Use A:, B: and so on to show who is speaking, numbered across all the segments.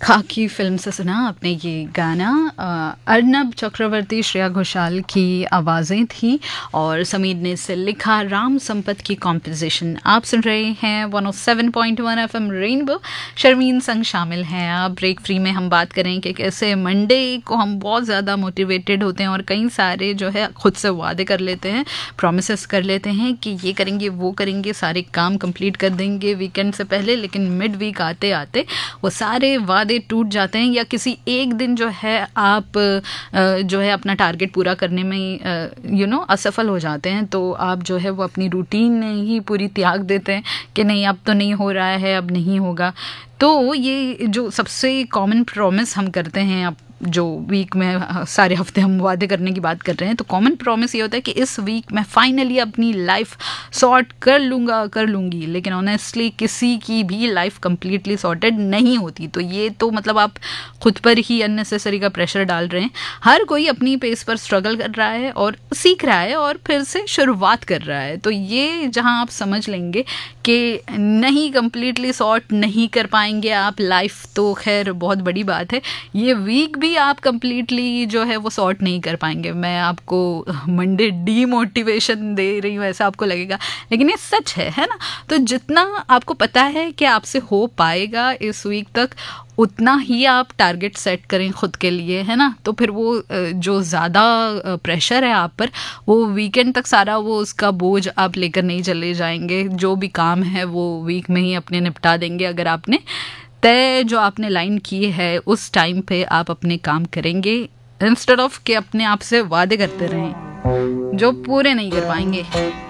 A: खाकी फिल्म से सुना आपने ये गाना। अर्नब चक्रवर्ती, श्रेया घोषाल की आवाज़ें थी और समीर ने इसे लिखा। राम संपत की कॉम्पोजिशन। आप सुन रहे हैं 107.1 FM रेनबो। शर्मीन संग शामिल हैं आप। ब्रेक फ्री में हम बात करें कि कैसे मंडे को हम बहुत ज़्यादा मोटिवेटेड होते हैं और कई सारे जो है खुद से वादे कर लेते हैं, प्रोमिसेस कर लेते हैं कि ये करेंगे वो करेंगे, सारे काम कंप्लीट कर देंगे वीकेंड से पहले, लेकिन मिड वीक आते आते वो सारे वादे टूट जाते हैं या किसी एक दिन जो है आप जो है अपना टारगेट पूरा करने में असफल हो जाते हैं। तो आप जो है वो अपनी रूटीन ही पूरी त्याग देते हैं कि नहीं अब तो नहीं हो रहा है, अब नहीं होगा। तो ये जो सबसे कॉमन प्रॉमिस हम करते हैं, अब जो वीक में सारे हफ्ते हम वादे करने की बात कर रहे हैं, तो कॉमन प्रॉमिस ये होता है कि इस वीक मैं फाइनली अपनी लाइफ सॉर्ट कर लूँगी। लेकिन ऑनेस्टली किसी की भी लाइफ कंप्लीटली सॉर्टेड नहीं होती। तो ये तो मतलब आप खुद पर ही अननेसेसरी का प्रेशर डाल रहे हैं। हर कोई अपनी पेस पर स्ट्रगल कर रहा है और सीख रहा है और फिर से शुरुआत कर रहा है। तो ये जहाँ आप समझ लेंगे कि नहीं कंप्लीटली सॉर्ट नहीं कर पाएंगे आप लाइफ, तो खैर बहुत बड़ी बात है। ये वीक भी आप कंप्लीटली जो है वो सॉर्ट नहीं कर पाएंगे। मैं आपको मंडे डीमोटिवेशन दे रही हूँ ऐसा आपको लगेगा, लेकिन ये सच है ना। तो जितना आपको पता है कि आपसे हो पाएगा इस वीक तक, उतना ही आप टारगेट सेट करें खुद के लिए, है ना। तो फिर वो जो ज़्यादा प्रेशर है आप पर, वो वीकेंड तक सारा वो उसका बोझ आप लेकर नहीं चले जाएंगे। जो भी काम है वो वीक में ही अपने निपटा देंगे। अगर आपने तय जो आपने लाइन की है उस टाइम पे आप अपने काम करेंगे, इंस्टेड ऑफ कि अपने आप से वादे करते रहें जो पूरे नहीं कर पाएंगे।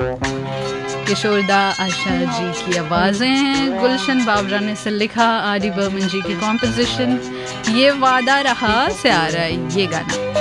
A: किशोरदा आशा जी की आवाज़ें हैं, गुलशन बाबरा ने इसे लिखा, आदि बर्मन जी की कॉम्पोजिशन। ये वादा रहा से आ रहा है ये गाना।